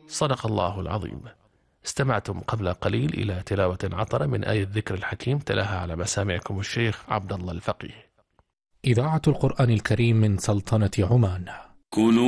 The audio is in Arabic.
صدق الله العظيم. استمعتم قبل قليل إلى تلاوة عطرة من آية الذكر الحكيم، تلاها على مسامعكم الشيخ عبد الله الفقيه. إذاعة القرآن الكريم من سلطنة عمان.